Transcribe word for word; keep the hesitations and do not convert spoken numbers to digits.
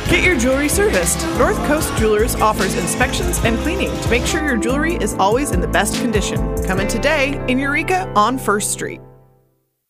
Get your jewelry serviced. North Coast Jewelers offers inspections and cleaning to make sure your jewelry is always in the best condition. Come in today in Eureka on First Street.